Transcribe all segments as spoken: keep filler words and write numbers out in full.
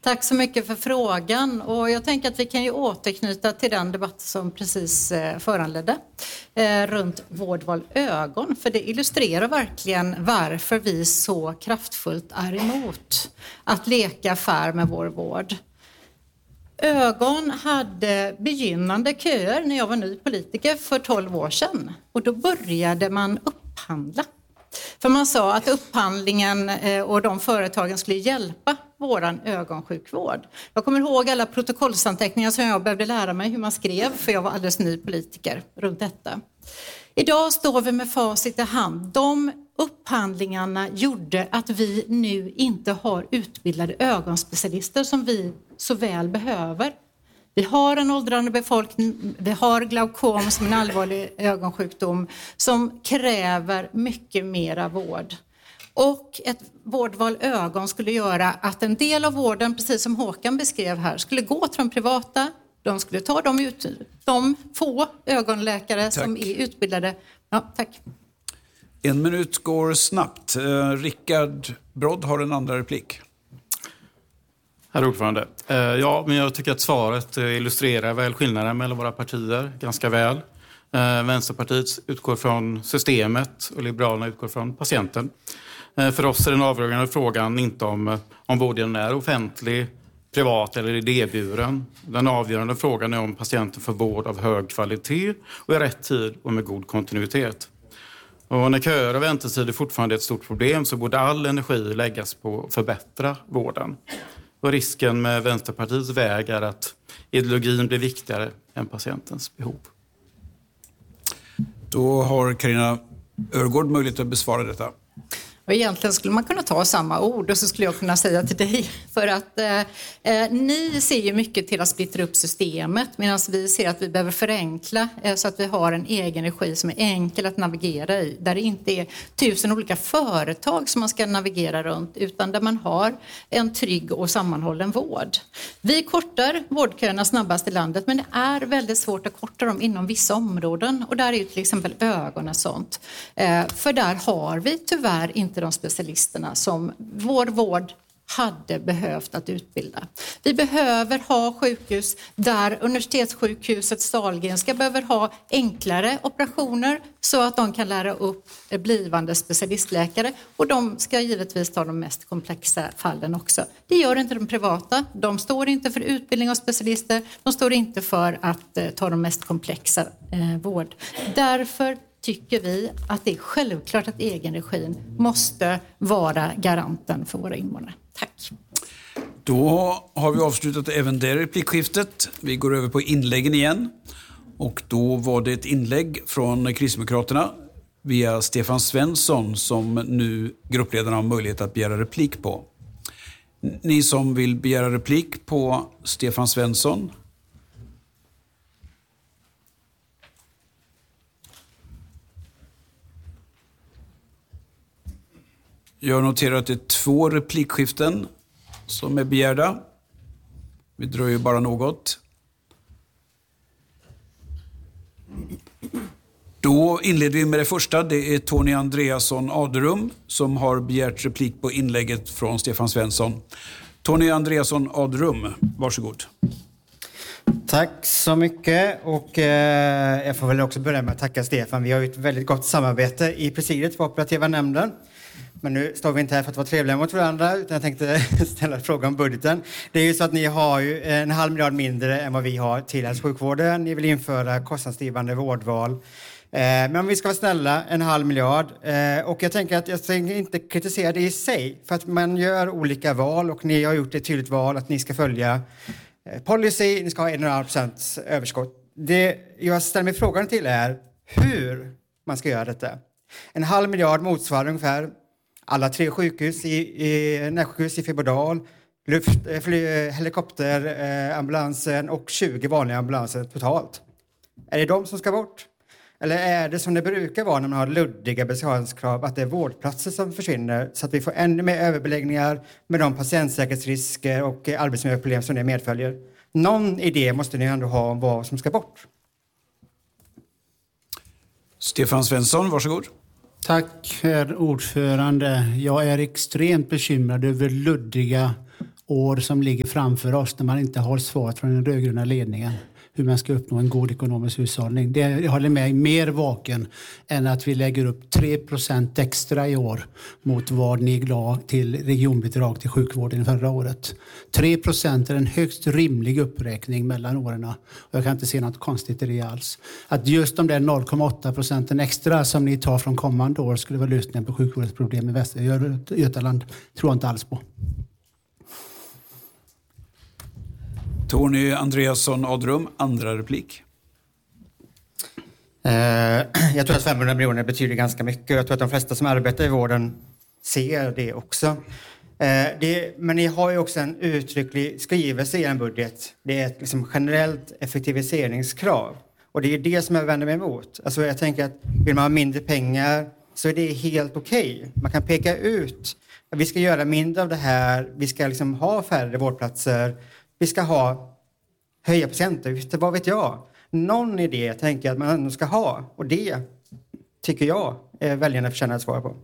Tack så mycket för frågan, och jag tänker att vi kan ju återknyta till den debatt som precis eh, föranledde eh, runt vårdval ögon, för det illustrerar verkligen varför vi så kraftfullt är emot att leka affär med vår vård. Ögon hade begynnande köer när jag var ny politiker för tolv år sedan, och då började man upphandla. För man sa att upphandlingen och de företagen skulle hjälpa våran ögonsjukvård. Jag kommer ihåg alla protokollsanteckningar som jag behövde lära mig hur man skrev, för jag var alldeles ny politiker runt detta. Idag står vi med facit i hand. De upphandlingarna gjorde att vi nu inte har utbildade ögonspecialister som vi så väl behöver. Vi har en åldrande befolkning, vi har glaukom som en allvarlig ögonsjukdom som kräver mycket mera vård. Och ett vårdval ögon skulle göra att en del av vården, precis som Håkan beskrev här, skulle gå till de privata. De skulle ta dem ut, de få ögonläkare tack. Som är utbildade. Ja, tack. En minut går snabbt. Eh, Rickard Brodd har en andra replik. Herr ordförande. Eh, ja, men jag tycker att svaret illustrerar väl skillnaden mellan våra partier ganska väl. Eh, Vänsterpartiet utgår från systemet och Liberalerna utgår från patienten. Eh, för oss är den avgörande frågan inte om, om vården är offentlig, privat eller idéburen. Den avgörande frågan är om patienten får vård av hög kvalitet och i rätt tid och med god kontinuitet. Och när köer och väntetider fortfarande är ett stort problem så borde all energi läggas på att förbättra vården. Och risken med Vänsterpartiets väg är att ideologin blir viktigare än patientens behov. Då har Carina Örgård möjlighet att besvara detta. Och egentligen skulle man kunna ta samma ord och så skulle jag kunna säga till dig, för att eh, ni ser ju mycket till att splittra upp systemet, medan vi ser att vi behöver förenkla eh, så att vi har en egen regi som är enkel att navigera i, där det inte är tusen olika företag som man ska navigera runt, utan där man har en trygg och sammanhållen vård. Vi kortar vårdköerna snabbast i landet, men det är väldigt svårt att korta dem inom vissa områden, och där är ju till exempel ögonen sånt. Eh, för där har vi tyvärr inte de specialisterna som vår vård hade behövt att utbilda. Vi behöver ha sjukhus där universitetssjukhuset Sahlgrenska behöver ha enklare operationer så att de kan lära upp blivande specialistläkare, och de ska givetvis ta de mest komplexa fallen också. Det gör inte de privata. De står inte för utbildning av specialister. De står inte för att eh, ta de mest komplexa eh, vård. Därför tycker vi att det är självklart att egenregin måste vara garanten för våra invånare. Tack. Då har vi avslutat även det replikskiftet. Vi går över på inläggen igen. Och då var det ett inlägg från Kristdemokraterna via Stefan Svensson som nu gruppledarna har möjlighet att begära replik på. Ni som vill begära replik på Stefan Svensson. Jag noterar att det är två replikskiften som är begärda. Vi dröjer bara något. Då inleder vi med det första. Det är Tony Andreasson Aderum som har begärt replik på inlägget från Stefan Svensson. Tony Andreasson Aderum, varsågod. Tack så mycket, och eh, jag får väl också börja med att tacka Stefan. Vi har ju ett väldigt gott samarbete i presidiet för operativa nämnden. Men nu står vi inte här för att vara trevliga mot varandra, utan jag tänkte ställa en fråga om budgeten. Det är ju så att ni har ju en halv miljard mindre än vad vi har till hälso- och sjukvården. Ni vill införa kostnadsdrivande vårdval. Eh, men om vi ska vara snälla, en halv miljard. Eh, och jag tänker att jag tänker inte kritisera det i sig. För att man gör olika val, och ni har gjort ett tydligt val att ni ska följa eh, policy. Ni ska ha en komma fem procent överskott. Det jag ställer mig frågan till är hur man ska göra detta. En halv miljard motsvarar ungefär alla tre sjukhus i, i närsjukhus i Fyrbodal, luft, fly, helikopter, eh, ambulansen och tjugo vanliga ambulanser totalt. Är det de som ska bort? Eller är det som det brukar vara när man har luddiga besparingskrav, att det är vårdplatser som försvinner så att vi får ännu mer överbeläggningar med de patientsäkerhetsrisker och arbetsmiljöproblem som det medföljer? Någon idé måste ni ändå ha om vad som ska bort. Stefan Svensson, varsågod. Tack, herr ordförande. Jag är extremt bekymrad över luddiga år som ligger framför oss när man inte har svaret från den rödgröna ledningen hur man ska uppnå en god ekonomisk hushållning. Det jag håller med mer vaken än att vi lägger upp tre procent extra i år mot vad ni la till regionbidrag till sjukvården förra året. tre procent är en högst rimlig uppräkning mellan åren och jag kan inte se något konstigt i det alls. Att just de där noll komma åtta procenten extra som ni tar från kommande år skulle vara lösningen på sjukvårdens problem i Västra Götaland tror jag inte alls på. Tony Andreasson Adrum, andra replik. Uh, jag tror att femhundra miljoner betyder ganska mycket. Jag tror att de flesta som arbetar i vården ser det också. Uh, det, men ni har ju också en uttrycklig skrivelse i en budget. Det är ett liksom generellt effektiviseringskrav. Och det är det som jag vänder mig emot. Alltså jag tänker att vill man ha mindre pengar så är det helt okej. Okay. Man kan peka ut att vi ska göra mindre av det här. Vi ska liksom ha färre vårdplatser. Vi ska ha höja patienter, vad vet jag. Någon idé tänker jag att man ändå ska ha. Och det tycker jag är väljarna förtjänar att svara på.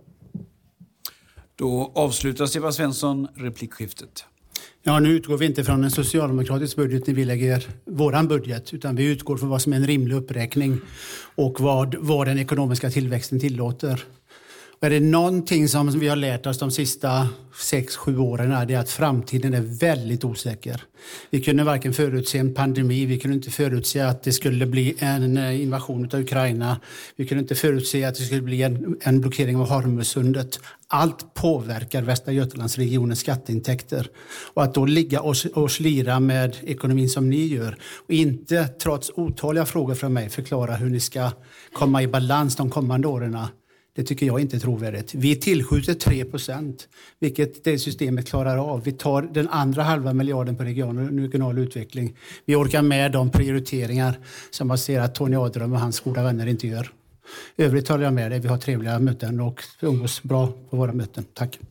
Då avslutar Stefan Svensson replikskiftet. Ja, nu utgår vi inte från en socialdemokratisk budget när vi lägger våran budget. Utan vi utgår från vad som är en rimlig uppräkning. Och vad, vad den ekonomiska tillväxten tillåter. Och är det någonting som vi har lärt oss de sista sex sju åren är det att framtiden är väldigt osäker. Vi kunde varken förutse en pandemi, vi kunde inte förutse att det skulle bli en invasion av Ukraina. Vi kunde inte förutse att det skulle bli en, en blockering av Hormuzsundet. Allt påverkar Västra Götalandsregionens skatteintäkter. Och att då ligga och, och slira med ekonomin som ni gör och inte trots otaliga frågor från mig förklara hur ni ska komma i balans de kommande åren. Det tycker jag inte är trovärdigt. Vi tillskjuter tre procent, vilket det systemet klarar av. Vi tar den andra halva miljarden på regional, regional utveckling. Vi orkar med de prioriteringar som man ser att Tony Adrum och hans goda vänner inte gör. Övrigt talar jag med dig. Vi har trevliga möten och umgås bra på våra möten. Tack.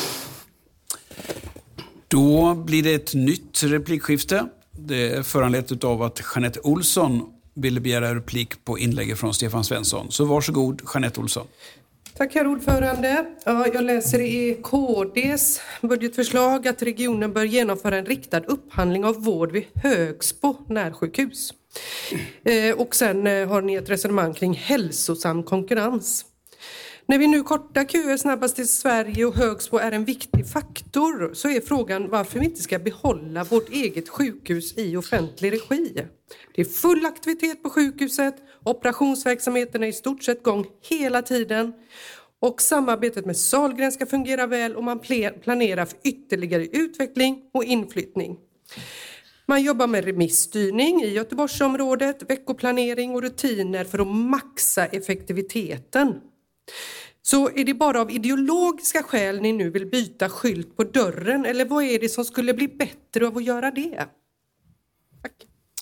Då blir det ett nytt replikskifte. Det är föranlett av att Jeanette Olsson ville begära replik på inlägget från Stefan Svensson. Så varsågod, Jeanette Olsson. Tack herr ordförande. Ja, jag läser i K D:s budgetförslag att regionen bör genomföra en riktad upphandling av vård vid Högsbo närsjukhus. Eh, och sen eh, har ni ett resonemang kring hälsosam konkurrens. När vi nu kortar köer snabbast till Sverige och Högsbo är en viktig faktor så är frågan varför vi inte ska behålla vårt eget sjukhus i offentlig regi. Det är full aktivitet på sjukhuset, operationsverksamheten är i stort sett gång hela tiden och samarbetet med Sahlgren ska fungera väl och man planerar för ytterligare utveckling och inflyttning. Man jobbar med remissstyrning i Göteborgsområdet, veckoplanering och rutiner för att maxa effektiviteten. Så är det bara av ideologiska skäl ni nu vill byta skylt på dörren eller vad är det som skulle bli bättre av att göra det? Tack.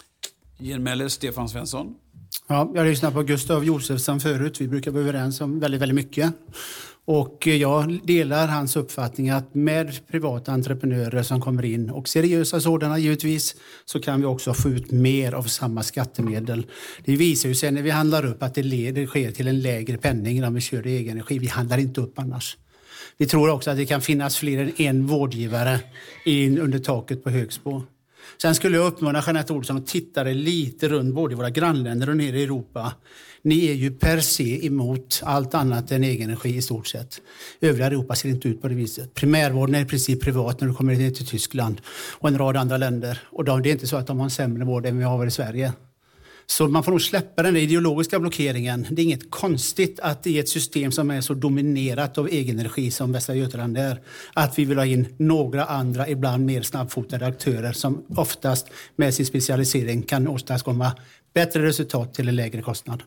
Genmäle Stefan Svensson. Ja, jag lyssnade på Gustav Josefsson förut. Vi brukar vara överens om väldigt, väldigt mycket. Och jag delar hans uppfattning att med privata entreprenörer som kommer in och seriösa sådana givetvis så kan vi också få ut mer av samma skattemedel. Det visar ju sig när vi handlar upp att det leder sker till en lägre penning när vi kör i egen energi. Vi handlar inte upp annars. Vi tror också att det kan finnas fler än en vårdgivare in under taket på Högsbo. Sen skulle jag uppmana Jeanette Olsson att titta lite runt både i våra grannländer och nere i Europa. Ni är ju per se emot allt annat än egen energi i stort sett. Övriga Europa ser inte ut på det viset. Primärvården är i princip privat när du kommer ner till Tyskland och en rad andra länder. Och det är inte så att de har en sämre vård än vi har i Sverige. Så man får nog släppa den ideologiska blockeringen. Det är inget konstigt att i ett system som är så dominerat av egen energi som Västra Götaland är, att vi vill ha in några andra, ibland mer snabbfotade aktörer som oftast med sin specialisering kan åstadkomma bättre resultat till en lägre kostnad.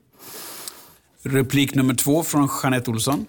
Replik nummer två från Jeanette Olsson.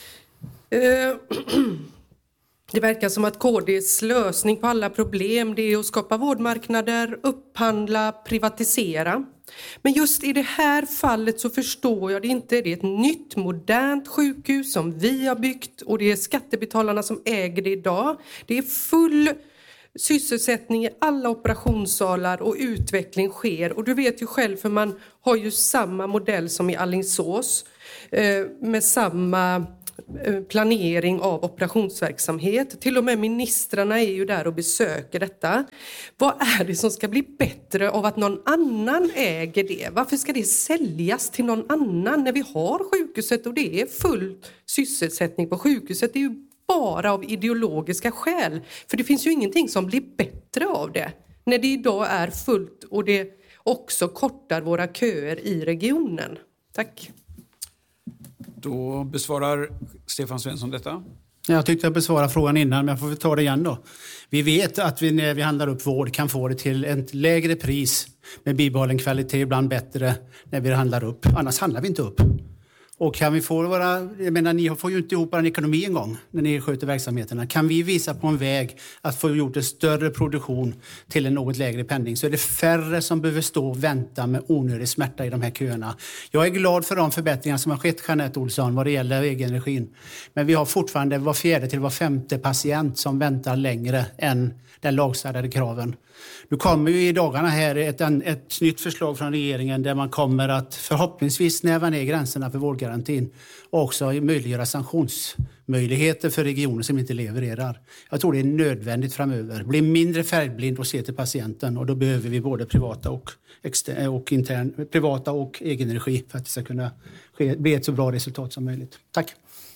Det verkar som att K D:s lösning på alla problem det är att skapa vårdmarknader, upphandla, privatisera. Men just i det här fallet så förstår jag det inte. Det är ett nytt modernt sjukhus som vi har byggt och det är skattebetalarna som äger det idag. Det är full sysselsättning i alla operationssalar och utveckling sker. Och du vet ju själv för man har ju samma modell som i Alingsås med samma planering av operationsverksamhet. Till och med ministrarna är ju där och besöker detta. Vad är det som ska bli bättre av att någon annan äger det? Varför ska det säljas till någon annan när vi har sjukhuset och det är full sysselsättning på sjukhuset? Det är ju bara av ideologiska skäl. För det finns ju ingenting som blir bättre av det. När det idag är fullt och det också kortar våra köer i regionen. Tack. Då besvarar Stefan Svensson detta. Jag tyckte jag besvarade frågan innan, men jag får väl ta det igen då. Vi vet att vi när vi handlar upp vård kan få det till ett lägre pris med bibehållen kvalitet, ibland bättre när vi handlar upp. Annars handlar vi inte upp. Och kan vi få våra, jag menar ni får ju inte ihop en ekonomi en gång när ni sköter verksamheterna. Kan vi visa på en väg att få gjort en större produktion till en något lägre penning så är det färre som behöver stå och vänta med onödig smärta i de här köerna. Jag är glad för de förbättringar som har skett, Jeanette Olsson, vad det gäller egenenergin. Men vi har fortfarande var fjärde till var femte patient som väntar längre än den lagstadgade kraven. Nu kommer ju i dagarna här ett, ett nytt förslag från regeringen där man kommer att förhoppningsvis snäva ner gränserna för vårdgarantin och också möjliggöra sanktionsmöjligheter för regioner som inte levererar. Jag tror det är nödvändigt framöver. Bli mindre färgblind och se till patienten och då behöver vi både privata och, exter- och intern, privata och egenenergi för att det ska kunna ske, bli ett så bra resultat som möjligt. Tack.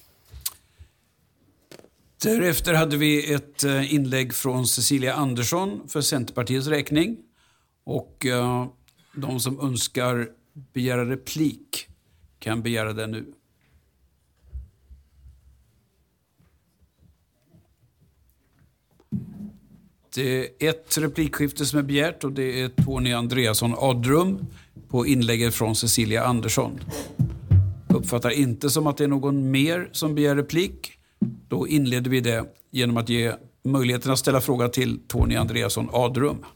Därefter hade vi ett inlägg från Cecilia Andersson för Centerpartiets räkning. Och uh, de som önskar begära replik kan begära det nu. Det är ett replikskifte som är begärt och det är Tony Andreasson Adrum på inlägget från Cecilia Andersson. Uppfattar inte som att det är någon mer som begär replik. Då inleder vi det genom att ge möjligheten att ställa fråga till Tony Andreasson Adrum.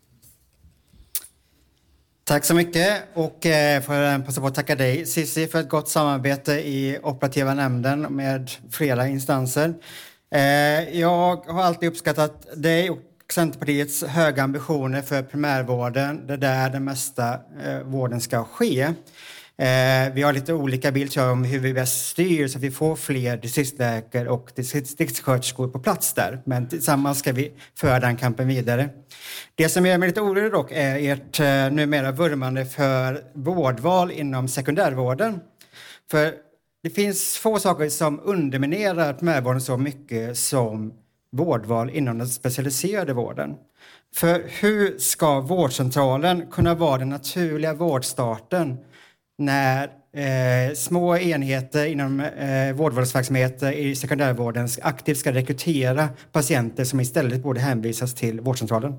Tack så mycket och eh, får jag passa på att tacka dig Cissi för ett gott samarbete i operativa nämnden med flera instanser. Eh, jag har alltid uppskattat dig och Centerpartiets höga ambitioner för primärvården. Det är där den mesta eh, vården ska ske. Eh, vi har lite olika bilder om hur vi bäst styr så att vi får fler distriktsläkare och distriktssköterskor på plats där. Men tillsammans ska vi föra den kampen vidare. Det som gör mig lite orolig dock är ert eh, numera vurmande för vårdval inom sekundärvården. För det finns få saker som underminerar primärvården så mycket som vårdval inom den specialiserade vården. För hur ska vårdcentralen kunna vara den naturliga vårdstarten när eh, små enheter inom eh, vårdvalsverksamheter i sekundärvården aktivt ska rekrytera patienter som istället borde hänvisas till vårdcentralen?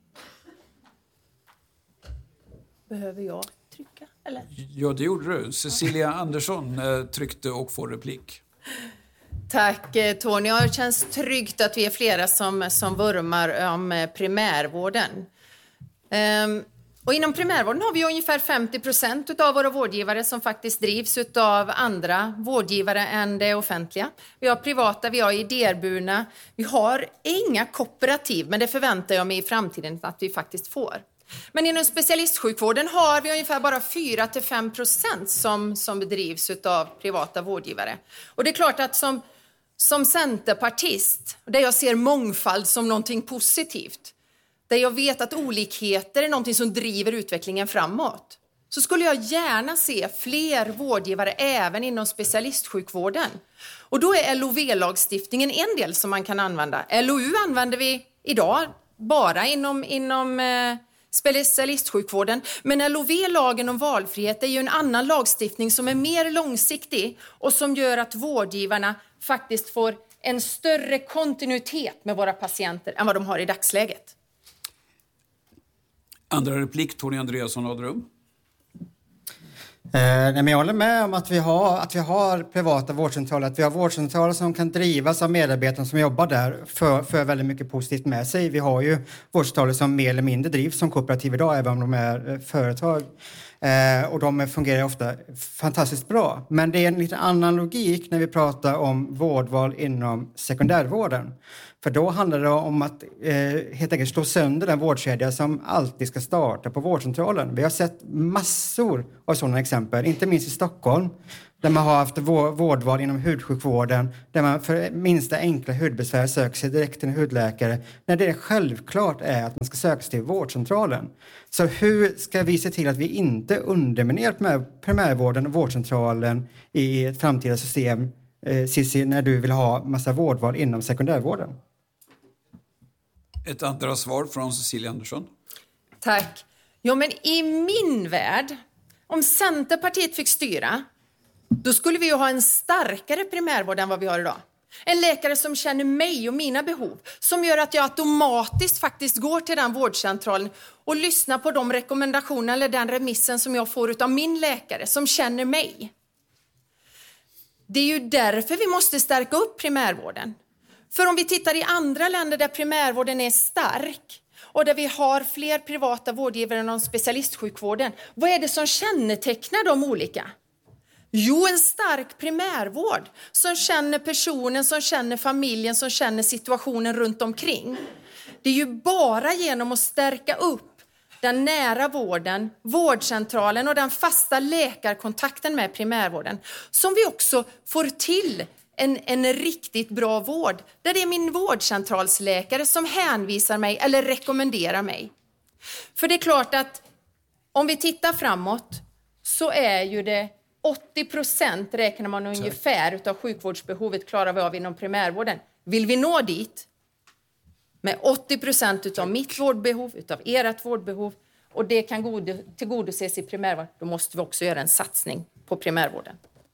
Behöver jag trycka? Eller? Ja, det gjorde du. Cecilia Andersson eh, tryckte och får replik. Tack Tony. Det känns tryggt att vi är flera som, som vurmar om primärvården. Um, Och inom primärvården har vi ungefär femtio procent av våra vårdgivare som faktiskt drivs av andra vårdgivare än det offentliga. Vi har privata, vi har idéburna, vi har inga kooperativ, men det förväntar jag mig i framtiden att vi faktiskt får. Men inom specialistsjukvården har vi ungefär bara fyra till fem procent som, som bedrivs av privata vårdgivare. Och det är klart att som, som centerpartist, där jag ser mångfald som någonting positivt, där jag vet att olikheter är någonting som driver utvecklingen framåt, så skulle jag gärna se fler vårdgivare även inom specialistsjukvården. Och då är L O V-lagstiftningen en del som man kan använda. L O U använder vi idag bara inom, inom eh, specialistsjukvården. Men L O V-lagen om valfrihet är ju en annan lagstiftning som är mer långsiktig och som gör att vårdgivarna faktiskt får en större kontinuitet med våra patienter än vad de har i dagsläget. Andra replik, Tony Andreasson Adrum. Eh, nej, men jag håller med om att vi, har, att vi har privata vårdcentraler, att vi har vårdcentraler som kan drivas av medarbetare som jobbar där för, för väldigt mycket positivt med sig. Vi har ju vårdcentraler som mer eller mindre drivs som kooperativ idag, även om de är eh, företag. Eh, och de fungerar ofta fantastiskt bra. Men det är en lite annan logik när vi pratar om vårdval inom sekundärvården. För då handlar det om att eh, helt enkelt slå sönder den vårdkedja som alltid ska starta på vårdcentralen. Vi har sett massor av sådana exempel, inte minst i Stockholm, där man har haft vårdval inom hudsjukvården, där man för minsta enkla hudbesvär söker sig direkt till en hudläkare, när det självklart är att man ska söka sig till vårdcentralen. Så hur ska vi se till att vi inte underminerar primärvården och vårdcentralen i ett framtida system, eh, Cissi, när du vill ha massa vårdval inom sekundärvården? Ett andra svar från Cecilia Andersson. Tack. Ja, men i min värld, om Centerpartiet fick styra, då skulle vi ju ha en starkare primärvård än vad vi har idag. En läkare som känner mig och mina behov, som gör att jag automatiskt faktiskt går till den vårdcentralen och lyssnar på de rekommendationer eller den remissen som jag får av min läkare som känner mig. Det är ju därför vi måste stärka upp primärvården. För om vi tittar i andra länder där primärvården är stark och där vi har fler privata vårdgivare än specialistsjukvården, vad är det som kännetecknar de olika? Jo, en stark primärvård som känner personen, som känner familjen, som känner situationen runt omkring. Det är ju bara genom att stärka upp den nära vården, vårdcentralen och den fasta läkarkontakten med primärvården som vi också får till en, en riktigt bra vård. Där det är min vårdcentralsläkare som hänvisar mig eller rekommenderar mig. För det är klart att om vi tittar framåt så är ju det åttio procent räknar man ungefär utav sjukvårdsbehovet klarar vi av inom primärvården. Vill vi nå dit med åttio procent utav mitt vårdbehov, utav ert vårdbehov och det kan tillgodoses i primärvården, då måste vi också göra en satsning på primärvården.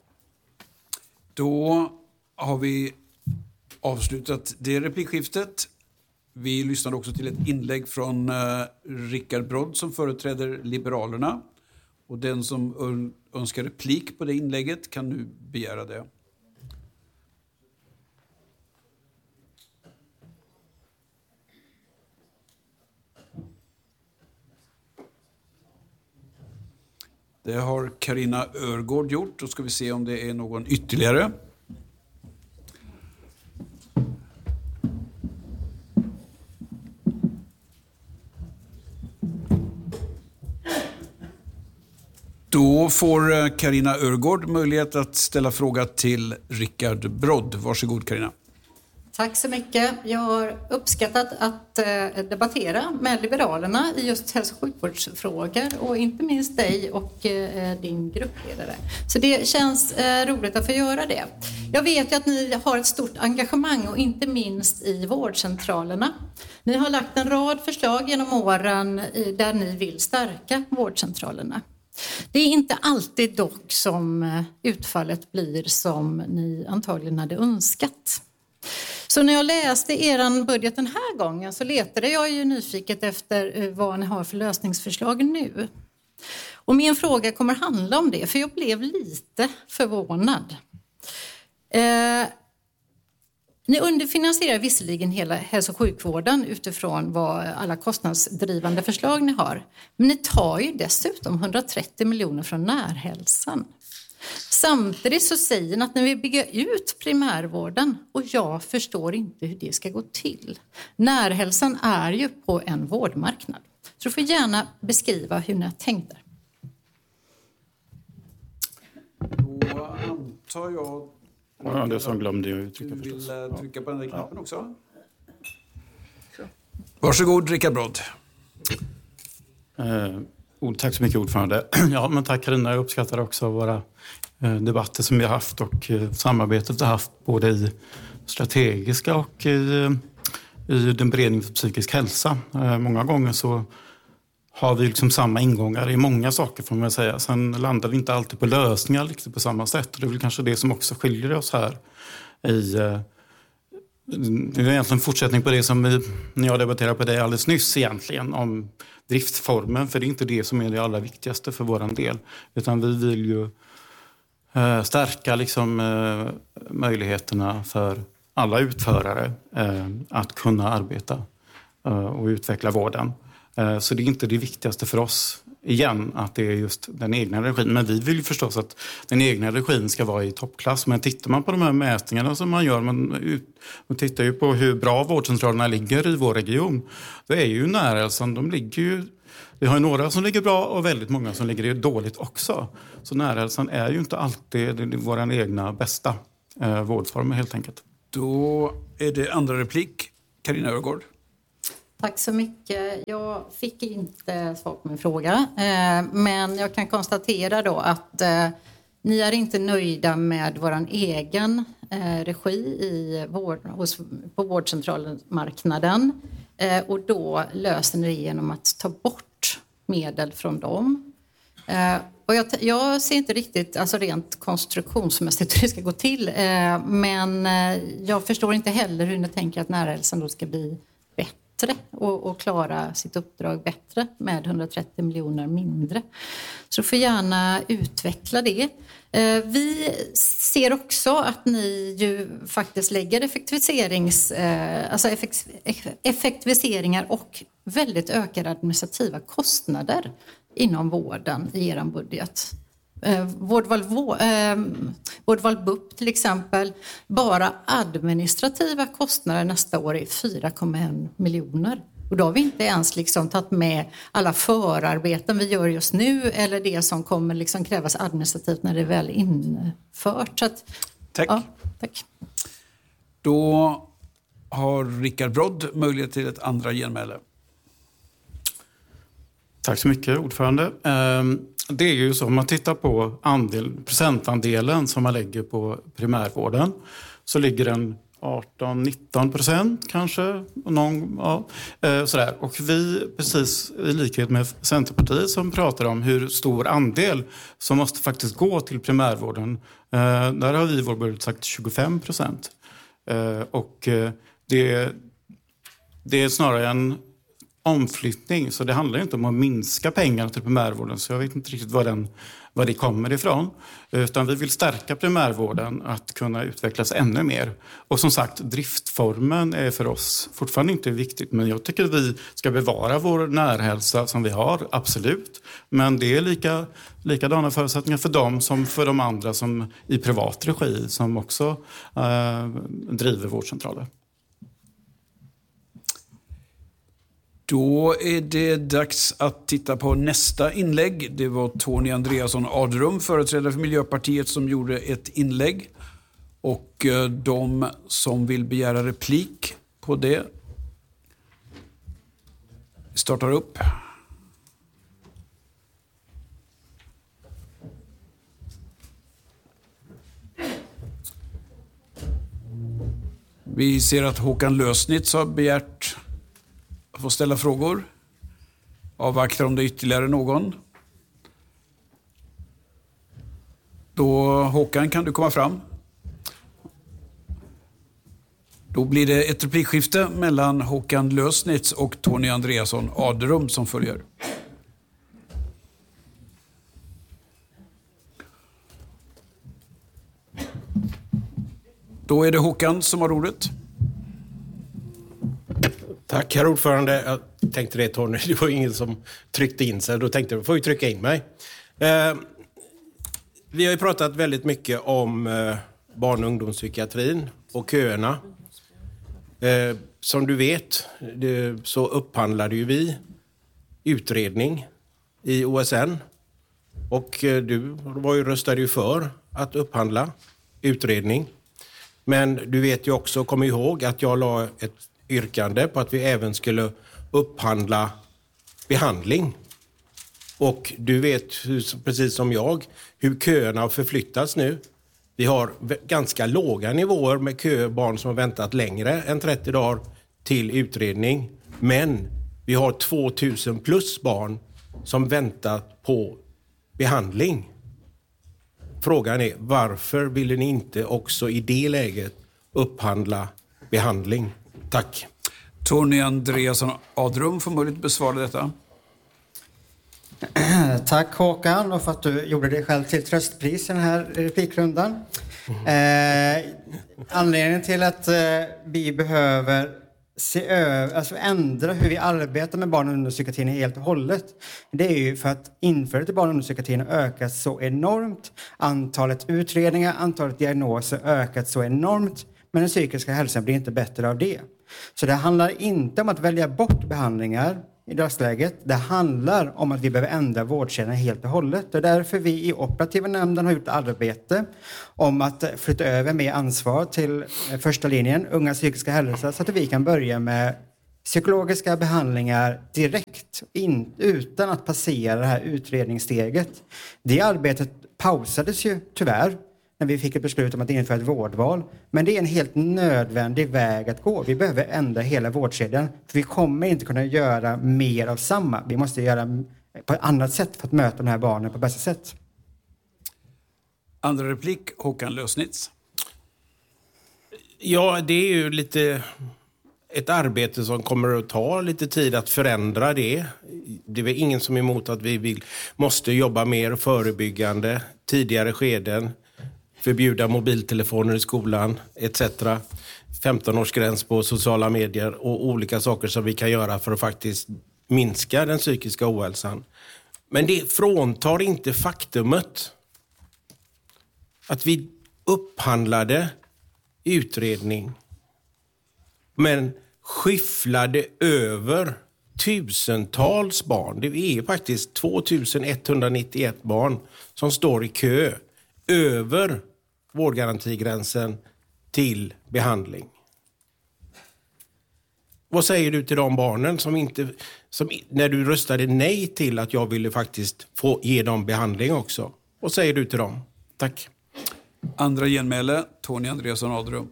Då har vi avslutat det replikskiftet. Vi lyssnade också till ett inlägg från uh, Rickard Brodd som företräder Liberalerna. Och den som önskar replik på det inlägget kan nu begära det. Det har Carina Örgård gjort. Då ska vi se om det är någon ytterligare. Då får Carina Örgård möjlighet att ställa fråga till Rickard Brodd. Varsågod Carina. Tack så mycket. Jag har uppskattat att debattera med Liberalerna i just hälso- och sjukvårdsfrågor och inte minst dig och din gruppledare. Så det känns roligt att få göra det. Jag vet ju att ni har ett stort engagemang och inte minst i vårdcentralerna. Ni har lagt en rad förslag genom åren där ni vill stärka vårdcentralerna. Det är inte alltid dock som utfallet blir som ni antagligen hade önskat. Så när jag läste er budget den här gången så letade jag ju nyfiket efter vad ni har för lösningsförslag nu. Och min fråga kommer handla om det, för jag blev lite förvånad. Eh, ni underfinansierar visserligen hela hälso- och sjukvården utifrån vad alla kostnadsdrivande förslag ni har. Men ni tar ju dessutom hundratrettio miljoner från närhälsan. Samtidigt så säger ni att ni vill bygga ut primärvården och jag förstår inte hur det ska gå till. Närhälsan är ju på en vårdmarknad. Så du får gärna beskriva hur ni har tänkt där. Då antar jag... Ja, det som glömde jag uttrycka du vill förstås. trycka på den där knappen ja. också. Varsågod Rickard Brodd. Eh, ord, tack så mycket ordförande. Ja, men tack Carina, jag uppskattar också våra eh, debatter som vi har haft och eh, samarbetet vi har haft både i strategiska och i, i den beredning för psykisk hälsa. Eh, många gånger så har vi liksom samma ingångar i många saker får man säga. Sen landar vi inte alltid på lösningar liksom på samma sätt. Och det är väl kanske det som också skiljer oss här i... Eh, det är egentligen en fortsättning på det som vi, när jag debatterade på dig alldeles nyss egentligen om driftformen. För det är inte det som är det allra viktigaste för våran del. Utan vi vill ju eh, stärka liksom, eh, möjligheterna för alla utförare eh, att kunna arbeta eh, och utveckla vården. Eh, så det är inte det viktigaste för oss igen att det är just den egna regin. Men vi vill ju förstås att den egna regin ska vara i toppklass. Men tittar man på de här mätningarna som man gör, man, ut, man tittar ju på hur bra vårdcentralerna ligger i vår region. Det är ju närhälsan, de ligger ju, vi har ju några som ligger bra och väldigt många som ligger dåligt också. Så närhälsan är ju inte alltid vår egna bästa eh, vårdform helt enkelt. Då är det andra replik. Carina Öregård. Tack så mycket. Jag fick inte svar på min fråga. Men jag kan konstatera då att ni är inte nöjda med vår egen regi i vård, hos, på vårdcentralmarknaden. Och då löser ni det genom att ta bort medel från dem. Och jag, jag ser inte riktigt, alltså rent konstruktionsmässigt hur det ska gå till. Men jag förstår inte heller hur ni tänker att närhälsan då ska bli bättre och, och klara sitt uppdrag bättre med hundratrettio miljoner mindre. Så du får gärna utveckla det. Vi ser också att ni ju faktiskt lägger effektiviserings, alltså effektiviseringar och väldigt ökade administrativa kostnader inom vården i er budget. Vårdval, eh, Vårdval B U P till exempel, bara administrativa kostnader nästa år är fyra komma en miljoner. Och då har vi inte ens liksom tagit med alla förarbeten vi gör just nu eller det som kommer liksom krävas administrativt när det är väl infört. Så att, tack. Ja, tack. Då har Rickard Brodd möjlighet till ett andra genmäle. Tack så mycket, ordförande. Det är ju så, om man tittar på andel, procentandelen som man lägger på primärvården så ligger den arton nitton procent kanske. Någon, ja, sådär. Och vi, precis i likhet med Centerpartiet som pratar om hur stor andel som måste faktiskt gå till primärvården. Där har vi i vår budget sagt tjugofem procent. Och det, det är snarare en omflyttning, så det handlar inte om att minska pengarna till primärvården, så jag vet inte riktigt var, den, var det kommer ifrån, utan vi vill stärka primärvården att kunna utvecklas ännu mer. Och som sagt, driftformen är för oss fortfarande inte viktigt, men jag tycker att vi ska bevara vår närhälsa som vi har, absolut, men det är lika, likadana förutsättningar för dem som för de andra som i privat regi som också äh, driver vårdcentraler. Då är det dags att titta på nästa inlägg. Det var Tony Andreasson Adrum, företrädare för Miljöpartiet, som gjorde ett inlägg. Och de som vill begära replik på det startar upp. Vi ser att Håkan Lösnitz har begärt att få ställa frågor. Avvaktar om det är ytterligare någon. Då, Håkan, kan du komma fram? Då blir det ett replikskifte mellan Håkan Lösnitz och Tony Andreasson Adrum som följer. Då är det Håkan som har ordet. Tack, herr ordförande. Jag tänkte det, Tony, det var ingen som tryckte in sig. Då tänkte jag, får ju trycka in mig. Eh, vi har ju pratat väldigt mycket om eh, barn- och ungdomspsykiatrin och köerna. Eh, som du vet det, så upphandlade ju vi utredning i O S N. Och eh, du var ju, röstade ju för att upphandla utredning. Men du vet ju också, kom ihåg att jag la ett yrkande på att vi även skulle upphandla behandling. Och du vet, hur, precis som jag, hur köerna har förflyttats nu. Vi har ganska låga nivåer med kö, barn som har väntat längre än trettio dagar till utredning. Men vi har tvåtusen plus barn som väntat på behandling. Frågan är, varför ville ni inte också i det läget upphandla behandling? Tack. Tony Andreasson Adrum får möjlighet att besvara detta. Tack Håkan, och för att du gjorde dig själv till tröstpris i den här replikrundan. Eh, anledningen till att eh, vi behöver se över, alltså ändra hur vi arbetar med barn och ungdomspsykiatrin helt och hållet. Det är ju för att inflödet i barn och ungdomspsykiatrin har ökat så enormt. Antalet utredningar, antalet diagnoser ökat så enormt. Men den psykiska hälsan blir inte bättre av det. Så det handlar inte om att välja bort behandlingar i dagsläget. Det handlar om att vi behöver ändra vårdkedjan helt och hållet. Det är därför vi i operativa nämnden har gjort arbete om att flytta över mer ansvar till första linjen, unga psykiska hälsa, så att vi kan börja med psykologiska behandlingar direkt in, utan att passera det här utredningssteget. Det arbetet pausades ju tyvärr när vi fick ett beslut om att införa ett vårdval. Men det är en helt nödvändig väg att gå. Vi behöver ändra hela vårdkedjan. För vi kommer inte kunna göra mer av samma. Vi måste göra på ett annat sätt för att möta de här barnen på bästa sätt. Andra replik, Håkan Lösnitz. Ja, det är ju lite ett arbete som kommer att ta lite tid att förändra det. Det är väl ingen som är emot att vi vill, måste jobba mer förebyggande, tidigare skeden. Förbjuda mobiltelefoner i skolan et cetera. femton-årsgräns på sociala medier och olika saker som vi kan göra för att faktiskt minska den psykiska ohälsan. Men det fråntar inte faktumet att vi upphandlade utredning men skyfflade över tusentals barn. Det är faktiskt tvåtusen etthundranittioett barn som står i kö över vårdgarantigränsen till behandling. Vad säger du till de barnen som inte, som, när du röstade nej till att jag ville faktiskt få ge dem behandling också? Vad säger du till dem? Tack. Andra genmäle, Tony Andreasson Adrum.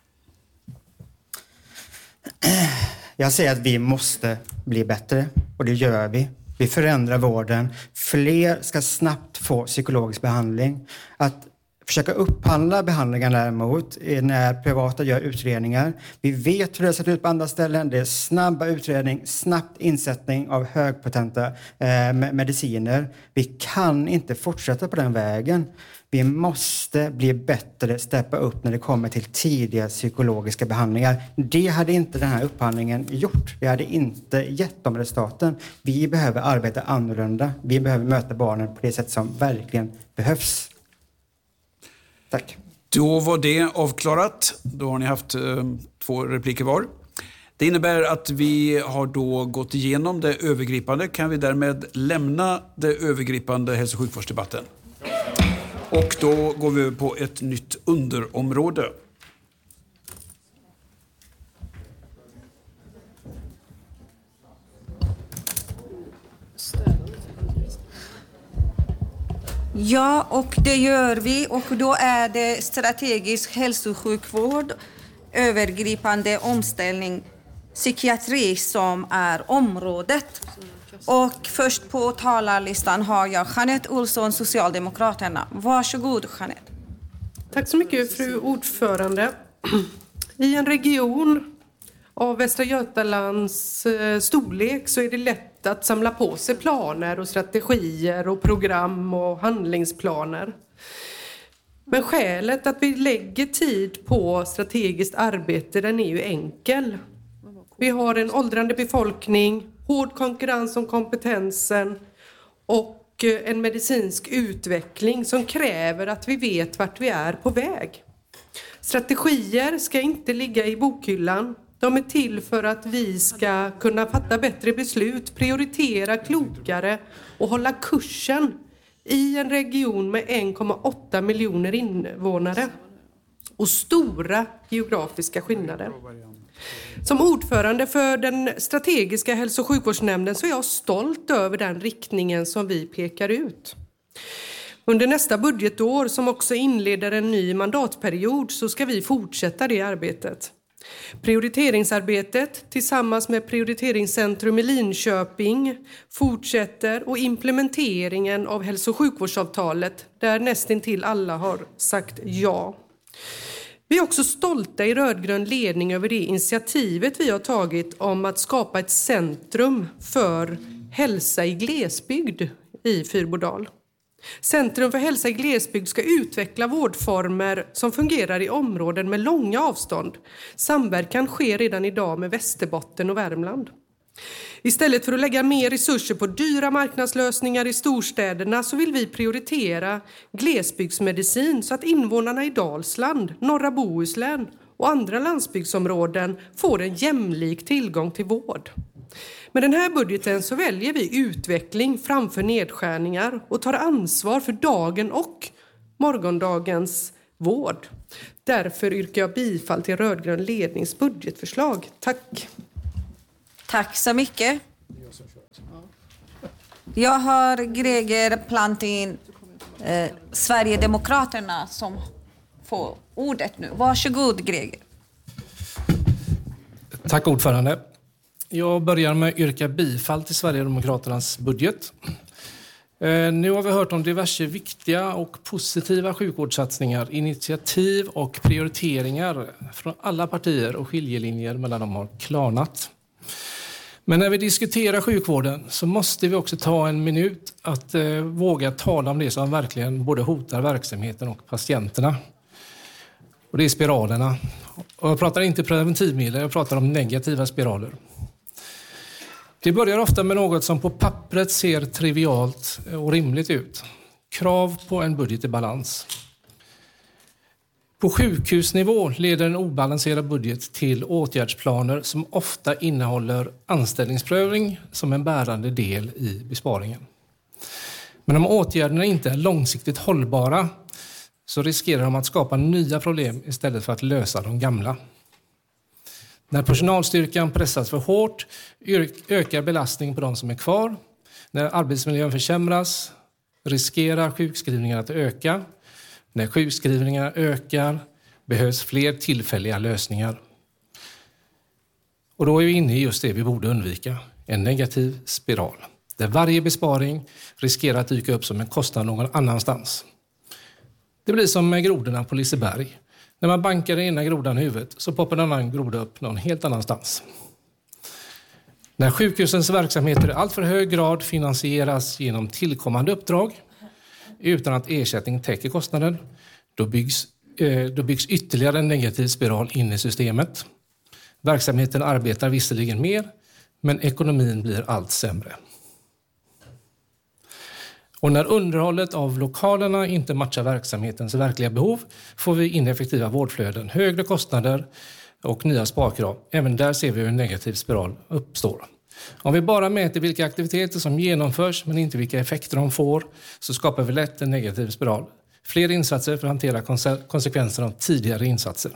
Jag säger att vi måste bli bättre, och det gör vi. Vi förändrar vården. Fler ska snabbt få psykologisk behandling. Att försöka upphandla behandlingar däremot när privata gör utredningar. Vi vet hur det ser ut på andra ställen. Det är snabba utredning, snabbt insättning av högpotenta eh, mediciner. Vi kan inte fortsätta på den vägen. Vi måste bli bättre, steppa upp när det kommer till tidiga psykologiska behandlingar. Det hade inte den här upphandlingen gjort. Vi hade inte gett dem resultaten. Vi behöver arbeta annorlunda. Vi behöver möta barnen på det sätt som verkligen behövs. Tack. Då var det avklarat. Då har ni haft eh, två repliker var. Det innebär att vi har då gått igenom det övergripande. Kan vi därmed lämna det övergripande hälso- och sjukvårdsdebatten? Och då går vi över på ett nytt underområde. Ja, och det gör vi. Och då är det strategisk hälso- och sjukvård, övergripande omställning, psykiatri som är området. Och först på talarlistan har jag Jeanette Olsson, Socialdemokraterna. Varsågod, Jeanette. Tack så mycket, fru ordförande. I en region av Västra Götalands storlek så är det lätt att samla på sig planer och strategier och program och handlingsplaner. Men skälet att vi lägger tid på strategiskt arbete, den är ju enkel. Vi har en åldrande befolkning, hård konkurrens om kompetensen och en medicinsk utveckling som kräver att vi vet vart vi är på väg. Strategier ska inte ligga i bokhyllan. De är till för att vi ska kunna fatta bättre beslut, prioritera klokare och hålla kursen i en region med en komma åtta miljoner invånare och stora geografiska skillnader. Som ordförande för den strategiska hälso- och sjukvårdsnämnden så är jag stolt över den riktningen som vi pekar ut. Under nästa budgetår, som också inleder en ny mandatperiod, så ska vi fortsätta det arbetet. Prioriteringsarbetet tillsammans med Prioriteringscentrum i Linköping fortsätter, och implementeringen av hälso- och sjukvårdsavtalet där nästintill alla har sagt ja. Vi är också stolta i rödgrön ledning över det initiativet vi har tagit om att skapa ett centrum för hälsa i glesbygd i Fyrbodal. Centrum för hälsa i glesbygd ska utveckla vårdformer som fungerar i områden med långa avstånd. Samverkan sker redan idag med Västerbotten och Värmland. Istället för att lägga mer resurser på dyra marknadslösningar i storstäderna så vill vi prioritera glesbygdsmedicin så att invånarna i Dalsland, norra Bohuslän och andra landsbygdsområden får en jämlik tillgång till vård. Med den här budgeten så väljer vi utveckling framför nedskärningar och tar ansvar för dagen och morgondagens vård. Därför yrkar jag bifall till rödgrön lednings budgetförslag. Tack. Tack så mycket. Jag har Greger Plantin, eh, Sverigedemokraterna, som får ordet nu. Varsågod, Greger. Tack, ordförande. Jag börjar med att yrka bifall till Sverigedemokraternas budget. Eh, nu har vi hört om diverse viktiga och positiva sjukvårdssatsningar, initiativ och prioriteringar från alla partier, och skiljelinjer mellan dem har klarnat. Men när vi diskuterar sjukvården så måste vi också ta en minut att eh, våga tala om det som verkligen både hotar verksamheten och patienterna. Och det är spiralerna. Och jag pratar inte preventivmedel, jag pratar om negativa spiraler. Det börjar ofta med något som på pappret ser trivialt och rimligt ut. Krav på en budget i balans. På sjukhusnivå leder en obalanserad budget till åtgärdsplaner som ofta innehåller anställningsprövning som en bärande del i besparingen. Men om åtgärderna inte är långsiktigt hållbara så riskerar de att skapa nya problem istället för att lösa de gamla. När personalstyrkan pressas för hårt ökar belastningen på de som är kvar. När arbetsmiljön försämras riskerar sjukskrivningarna att öka. När sjukskrivningarna ökar behövs fler tillfälliga lösningar. Och då är vi inne i just det vi borde undvika. En negativ spiral. Där varje besparing riskerar att dyka upp som en kostnad någon annanstans. Det blir som med grodorna på Liseberg. När man bankar den ena grodan i huvudet så poppar en annan groda upp någon helt annanstans. När sjukhusens verksamheter i allt för hög grad finansieras genom tillkommande uppdrag utan att ersättning täcker kostnaden, då byggs, eh, då byggs ytterligare en negativ spiral in i systemet. Verksamheten arbetar visserligen mer, men ekonomin blir allt sämre. Och när underhållet av lokalerna inte matchar verksamhetens verkliga behov får vi ineffektiva vårdflöden, högre kostnader och nya sparkrav. Även där ser vi hur en negativ spiral uppstår. Om vi bara mäter vilka aktiviteter som genomförs men inte vilka effekter de får så skapar vi lätt en negativ spiral. Fler insatser för att hantera konsekvenserna av tidigare insatser.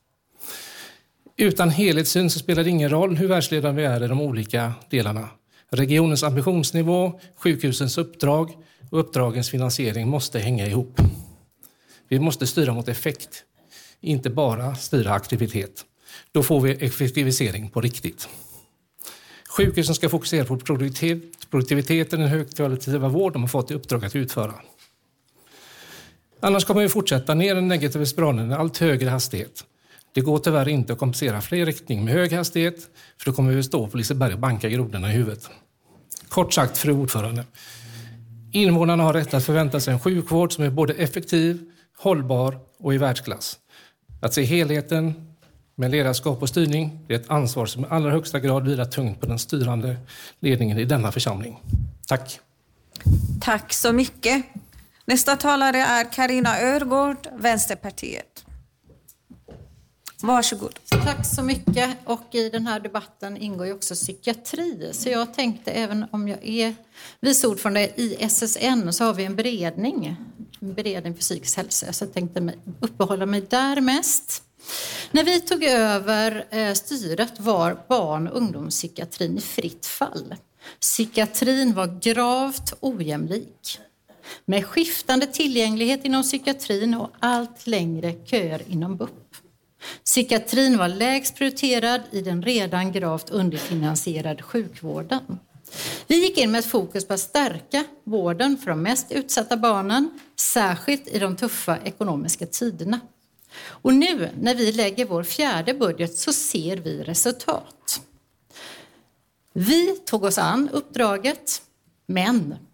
Utan helhetssyn så spelar det ingen roll hur världsledande vi är i de olika delarna. Regionens ambitionsnivå, sjukhusens uppdrag och uppdragens finansiering måste hänga ihop. Vi måste styra mot effekt, inte bara styra aktivitet. Då får vi effektivisering på riktigt. Sjukhusen ska fokusera på produktiv, produktiviteten i den högkvalitativa vård de har fått i uppdrag att utföra. Annars kommer vi fortsätta ner den negativa spiralen i allt högre hastighet. Det går tyvärr inte att kompensera fler riktning med hög hastighet, för då kommer vi stå på Liseberg och banka grodorna i huvudet. Kort sagt, fru ordförande. Invånarna har rätt att förvänta sig en sjukvård som är både effektiv, hållbar och i världsklass. Att se helheten med ledarskap och styrning är ett ansvar som i allra högsta grad vilar tungt på den styrande ledningen i denna församling. Tack. Tack så mycket. Nästa talare är Carina Örgård, Vänsterpartiet. Varsågod. Tack så mycket. Och i den här debatten ingår ju också psykiatri. Så jag tänkte, även om jag är vice ordförande i S S N, så har vi en beredning. En beredning för psykisk hälsa. Så jag tänkte uppehålla mig där mest. När vi tog över styret var barn- och ungdomspsykiatrin i fritt fall. Psykiatrin var gravt ojämlik. Med skiftande tillgänglighet inom psykiatrin och allt längre köer inom B U P. Psykiatrin var lägst prioriterad i den redan gravt underfinansierade sjukvården. Vi gick in med ett fokus på att stärka vården för de mest utsatta barnen, särskilt i de tuffa ekonomiska tiderna. Och nu när vi lägger vår fjärde budget så ser vi resultat. Vi tog oss an uppdraget, men,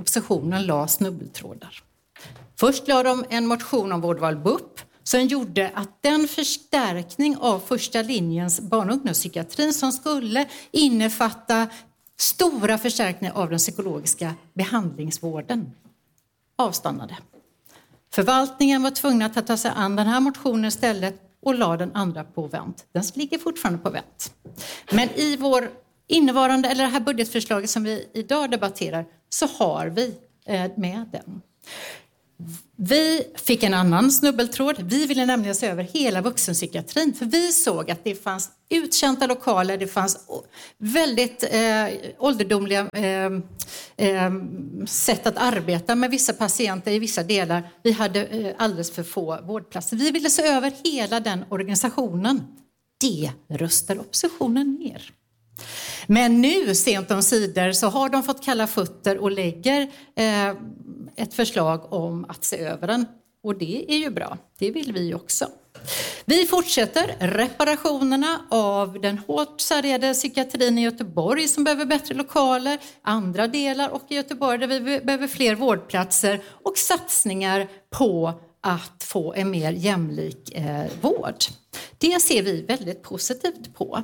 oppositionen la snubbeltrådar. Först lade de en motion om vårdval B U P som gjorde att den förstärkning av första linjens barn- och ungdomspsykiatrin som skulle innefatta stora förstärkningar av den psykologiska behandlingsvården avstannade. Förvaltningen var tvungen att ta sig an den här motionen istället och la den andra på vänt. Den ligger fortfarande på vänt. Men i vår innevarande, eller det här budgetförslaget som vi idag debatterar, så har vi med den. Vi fick en annan snubbeltråd. Vi ville nämligen se över hela vuxenpsykiatrin. För vi såg att det fanns utkänta lokaler. Det fanns väldigt eh, ålderdomliga eh, eh, sätt att arbeta med vissa patienter i vissa delar. Vi hade eh, alldeles för få vårdplatser. Vi ville se över hela den organisationen. Det röstar oppositionen ner. Men nu, sent om sidor, så har de fått kalla fötter och lägger eh, ett förslag om att se över den. Och det är ju bra. Det vill vi också. Vi fortsätter reparationerna av den hårt sargade psykiatrin i Göteborg som behöver bättre lokaler. Andra delar och i Göteborg där vi behöver fler vårdplatser. Och satsningar på att få en mer jämlik eh, vård. Det ser vi väldigt positivt på.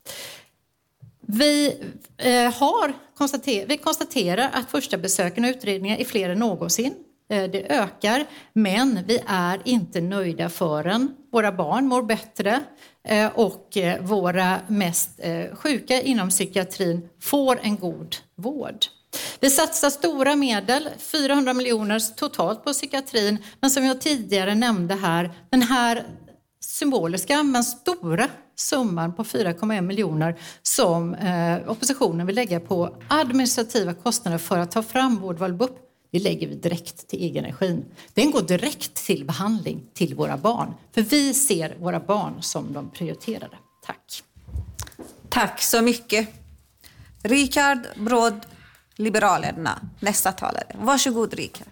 Vi, eh, har konstater- vi konstaterar att första besöken och utredningar är fler än någonsin. Eh, det ökar, men vi är inte nöjda förrän våra barn mår bättre eh, och eh, våra mest eh, sjuka inom psykiatrin får en god vård. Vi satsar stora medel, fyrahundra miljoner totalt på psykiatrin, men som jag tidigare nämnde här, den här symboliska men stora summan på fyra komma en miljoner som eh, oppositionen vill lägga på administrativa kostnader för att ta fram vårdval B U P, det lägger vi direkt till egenenergin. Den går direkt till behandling till våra barn. För vi ser våra barn som de prioriterade. Tack. Tack så mycket. Richard Bråd, Liberalerna, nästa talare. Varsågod Richard.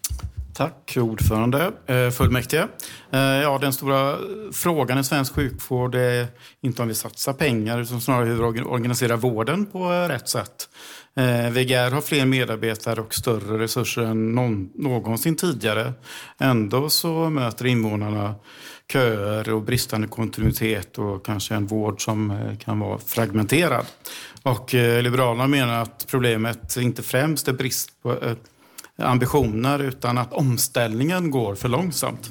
Tack ordförande, fullmäktige. Ja, den stora frågan i svensk sjukvård är inte om vi satsar pengar utan snarare hur vi organiserar vården på rätt sätt. V G R har fler medarbetare och större resurser än någon, någonsin tidigare. Ändå så möter invånarna köer och bristande kontinuitet och kanske en vård som kan vara fragmenterad. Och Liberalerna menar att problemet inte främst är brist på ambitioner utan att omställningen går för långsamt.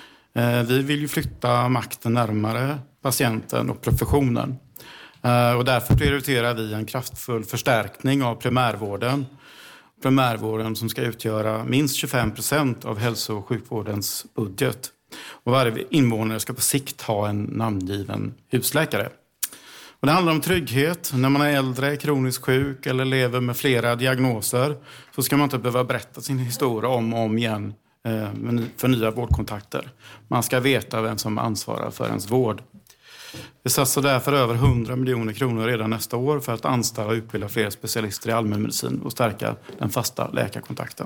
Vi vill ju flytta makten närmare patienten och professionen. Och därför prioriterar vi en kraftfull förstärkning av primärvården. Primärvården som ska utgöra minst tjugofem procent av hälso- och sjukvårdens budget. Och varje invånare ska på sikt ha en namngiven husläkare. Och det handlar om trygghet. När man är äldre, kroniskt sjuk eller lever med flera diagnoser så ska man inte behöva berätta sin historia om och om igen för nya vårdkontakter. Man ska veta vem som ansvarar för ens vård. Vi satsar därför över hundra miljoner kronor redan nästa år för att anställa och utbilda fler specialister i allmänmedicin och stärka den fasta läkarkontakten.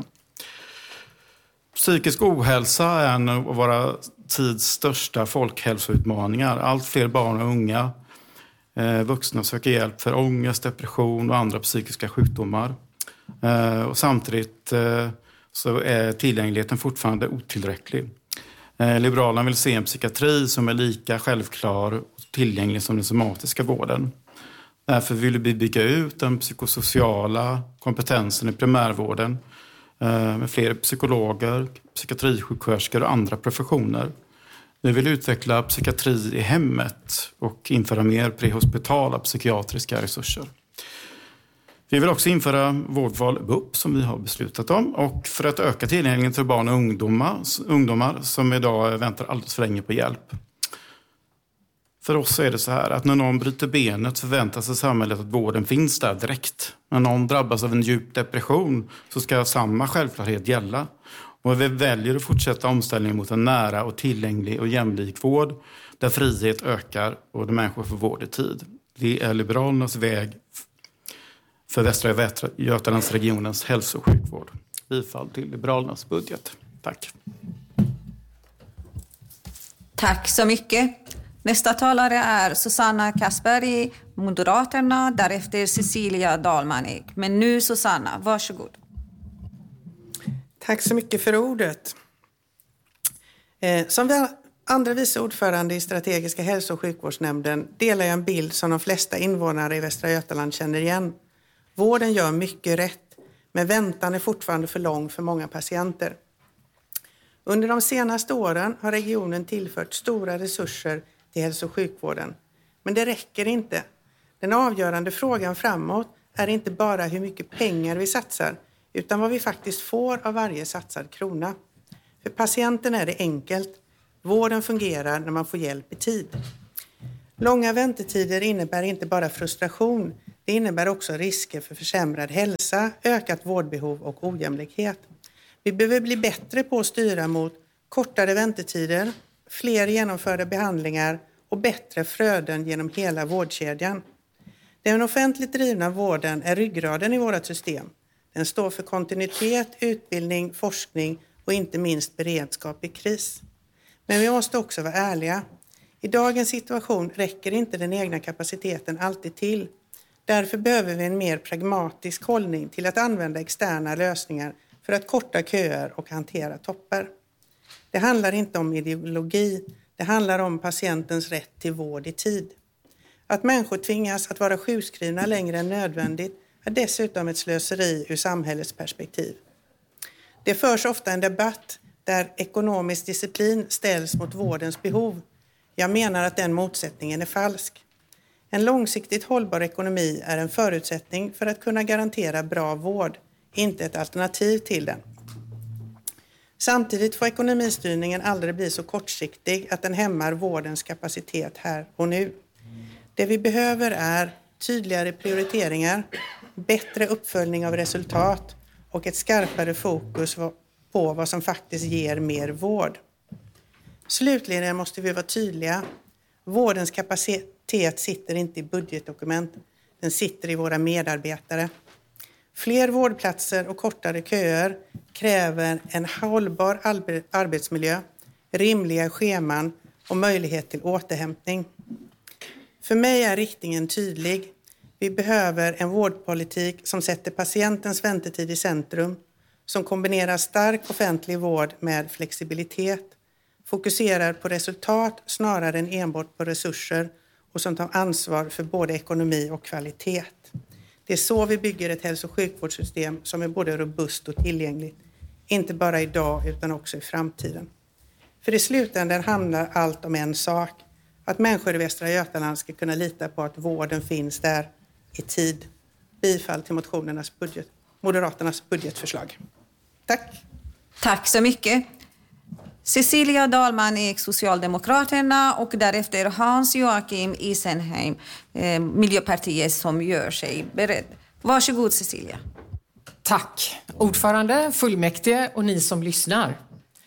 Psykisk ohälsa är en av våra tids största folkhälsoutmaningar. Allt fler barn och unga eh, vuxna söker hjälp för ångest, depression och andra psykiska sjukdomar. Eh, och samtidigt eh, så är tillgängligheten fortfarande otillräcklig. Eh, Liberalerna vill se en psykiatri som är lika självklar och tillgänglig som den somatiska vården. Därför vill vi bygga ut den psykosociala kompetensen i primärvården med fler psykologer, psykiatrisjuksköterskor och andra professioner. Vi vill utveckla psykiatri i hemmet och införa mer prehospitala psykiatriska resurser. Vi vill också införa vårdval B U P som vi har beslutat om och för att öka tillgängligheten för barn och ungdomar, ungdomar som idag väntar alldeles för länge på hjälp. För oss är det så här att när någon bryter benet förväntar sig samhället att vården finns där direkt. När någon drabbas av en djup depression så ska samma självklarhet gälla. Och vi väljer att fortsätta omställningen mot en nära och tillgänglig och jämlik vård där frihet ökar och där människor får vård i tid. Det är Liberalernas väg för Västra Götalandsregionens hälso- och sjukvård. Bifall till Liberalernas budget. Tack. Tack så mycket. Nästa talare är Susanna Kasperg, Moderaterna, därefter Cecilia Dalmanek. Men nu Susanna, varsågod. Tack så mycket för ordet. Eh, som vi andra vice ordförande i strategiska hälso- och sjukvårdsnämnden delar jag en bild som de flesta invånare i Västra Götaland känner igen. Vården gör mycket rätt, men väntan är fortfarande för lång för många patienter. Under de senaste åren har regionen tillfört stora resurser till hälso- och sjukvården. Men det räcker inte. Den avgörande frågan framåt är inte bara hur mycket pengar vi satsar, utan vad vi faktiskt får av varje satsad krona. För patienten är det enkelt. Vården fungerar när man får hjälp i tid. Långa väntetider innebär inte bara frustration. Det innebär också risker för försämrad hälsa, ökat vårdbehov och ojämlikhet. Vi behöver bli bättre på att styra mot kortare väntetider, fler genomförda behandlingar och bättre flöden genom hela vårdkedjan. Den offentligt drivna vården är ryggraden i vårt system. Den står för kontinuitet, utbildning, forskning och inte minst beredskap i kris. Men vi måste också vara ärliga. I dagens situation räcker inte den egna kapaciteten alltid till. Därför behöver vi en mer pragmatisk hållning till att använda externa lösningar för att korta köer och hantera toppar. Det handlar inte om ideologi, det handlar om patientens rätt till vård i tid. Att människor tvingas att vara sjukskrivna längre än nödvändigt är dessutom ett slöseri ur samhällets perspektiv. Det förs ofta en debatt där ekonomisk disciplin ställs mot vårdens behov. Jag menar att den motsättningen är falsk. En långsiktigt hållbar ekonomi är en förutsättning för att kunna garantera bra vård, inte ett alternativ till den. Samtidigt får ekonomistyrningen aldrig bli så kortsiktig att den hämmar vårdens kapacitet här och nu. Det vi behöver är tydligare prioriteringar, bättre uppföljning av resultat och ett skarpare fokus på vad som faktiskt ger mer vård. Slutligen måste vi vara tydliga. Vårdens kapacitet sitter inte i budgetdokument, den sitter i våra medarbetare. Fler vårdplatser och kortare köer kräver en hållbar arbetsmiljö, rimliga scheman och möjlighet till återhämtning. För mig är riktningen tydlig. Vi behöver en vårdpolitik som sätter patientens väntetid i centrum, som kombinerar stark offentlig vård med flexibilitet, fokuserar på resultat snarare än enbart på resurser och som tar ansvar för både ekonomi och kvalitet. Det är så vi bygger ett hälso- och sjukvårdssystem som är både robust och tillgängligt, inte bara idag utan också i framtiden. För i slutändan handlar allt om en sak, att människor i Västra Götaland ska kunna lita på att vården finns där i tid. Bifall till motionernas budget, Moderaternas budgetförslag. Tack. Tack så mycket. Cecilia Dahlman är Socialdemokraterna och därefter Hans Joakim Isenheim, eh, Miljöpartiet, som gör sig beredd. Varsågod Cecilia. Tack. Ordförande, fullmäktige och ni som lyssnar.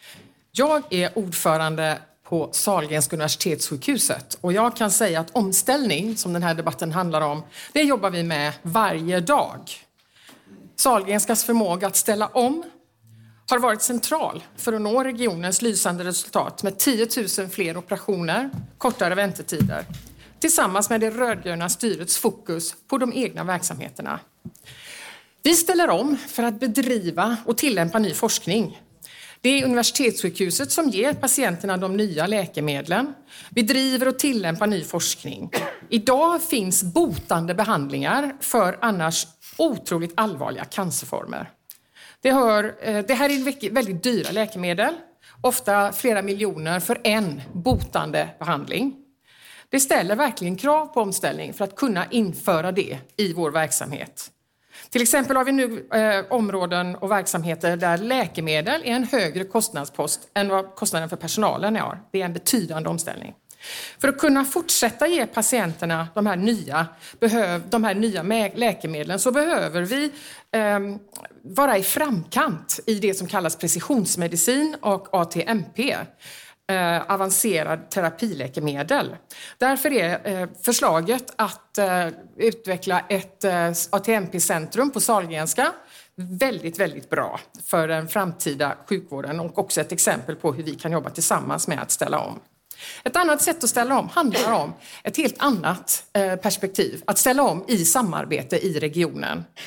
Jag är ordförande på Sahlgrenska universitetssjukhuset och jag kan säga att omställning, som den här debatten handlar om, det jobbar vi med varje dag. Sahlgrenskas förmåga att ställa om har varit central för att nå regionens lysande resultat med tio tusen fler operationer, kortare väntetider, tillsammans med det rödgröna styrets fokus på de egna verksamheterna. Vi ställer om för att bedriva och tillämpa ny forskning. Det är universitetssjukhuset som ger patienterna de nya läkemedlen. Vi driver och tillämpar ny forskning. Idag finns botande behandlingar för annars otroligt allvarliga cancerformer. Det, hör, det här är väldigt dyra läkemedel, ofta flera miljoner för en botande behandling. Det ställer verkligen krav på omställning för att kunna införa det i vår verksamhet. Till exempel har vi nu eh, områden och verksamheter där läkemedel är en högre kostnadspost än vad kostnaden för personalen är. Det är en betydande omställning. För att kunna fortsätta ge patienterna de här nya, behöv, de här nya läkemedlen så behöver vi eh, vara i framkant i det som kallas precisionsmedicin och A T M P. Eh, avancerad terapiläkemedel. Därför är eh, förslaget att eh, utveckla ett eh, A T M P-centrum på Sahlgrenska väldigt, väldigt bra för den framtida sjukvården och också ett exempel på hur vi kan jobba tillsammans med att ställa om. Ett annat sätt att ställa om handlar om ett helt annat eh, perspektiv, att ställa om i samarbete i regionen.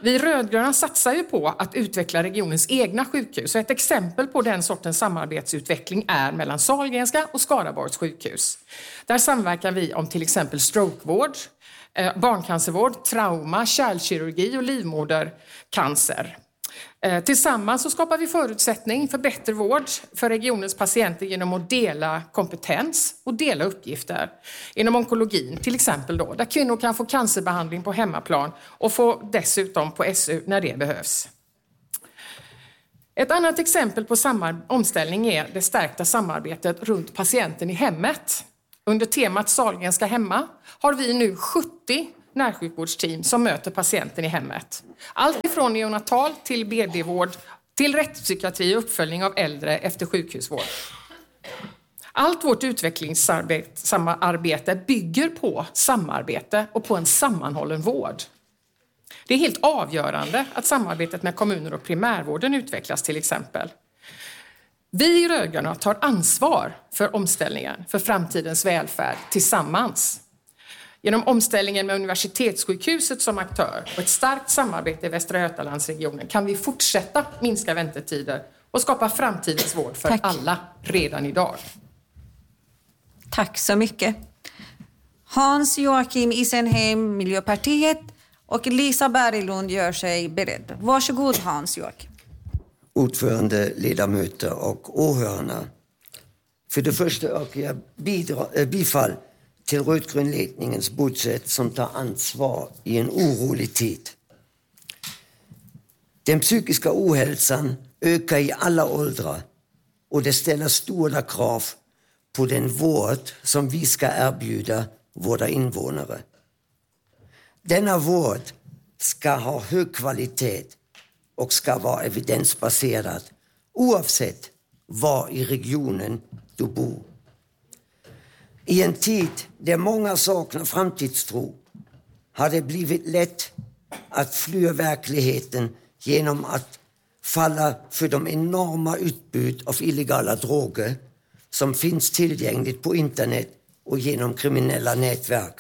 Vi rödgröna satsar ju på att utveckla regionens egna sjukhus. Och ett exempel på den sortens samarbetsutveckling är mellan Sahlgrenska och Skaraborgs sjukhus. Där samverkar vi om till exempel strokevård, eh, barncancervård, trauma, kärlkirurgi och livmodercancer. Eh, tillsammans så skapar vi förutsättning för bättre vård för regionens patienter genom att dela kompetens och dela uppgifter. Inom onkologin till exempel då, där kvinnor kan få cancerbehandling på hemmaplan och få dessutom på S U när det behövs. Ett annat exempel på samar- omställning är det stärkta samarbetet runt patienten i hemmet. Under temat Sahlgrenska hemma har vi nu sjuttio närsjukvårdsteam som möter patienten i hemmet. Allt ifrån neonatal till B D-vård till rättspsykiatri och uppföljning av äldre efter sjukhusvård. Allt vårt utvecklingssamarbete bygger på samarbete och på en sammanhållen vård. Det är helt avgörande att samarbetet med kommuner och primärvården utvecklas till exempel. Vi rödgröna tar ansvar för omställningen för framtidens välfärd tillsammans. Genom omställningen med universitetssjukhuset som aktör och ett starkt samarbete i Västra Götalandsregionen kan vi fortsätta minska väntetider och skapa framtidens vård för Tack. alla redan idag. Tack så mycket. Hans Joakim Isenheim, Miljöpartiet, och Lisa Berglund gör sig beredd. Varsågod Hans Joakim. Ordförande, ledamöter och åhörarna. För det första ökar jag bidra, äh, bifall till rödgrönledningens budget som tar ansvar i en orolig tid. Den psykiska ohälsan ökar i alla åldrar och det ställer stora krav på den vård som vi ska erbjuda våra invånare. Denna vård ska ha hög kvalitet och ska vara evidensbaserad oavsett var i regionen du bor. I en tid där många saknar framtidstro har det blivit lätt att fly verkligheten genom att falla för de enorma utbud av illegala droger som finns tillgängligt på internet och genom kriminella nätverk.